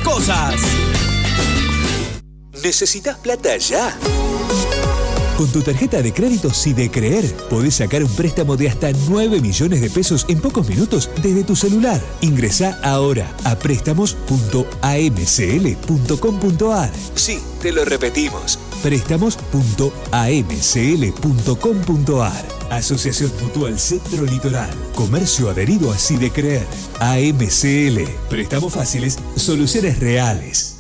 cosas. ¿Necesitas plata ya? Con tu tarjeta de crédito Sidecreer podés sacar un préstamo de hasta 9 millones de pesos en pocos minutos desde tu celular. Ingresá ahora a préstamos.amcl.com.ar. Sí, te lo repetimos. préstamos.amcl.com.ar. Asociación Mutual Centro Litoral. Comercio adherido a Sidecreer. AMCL. Préstamos fáciles, soluciones reales.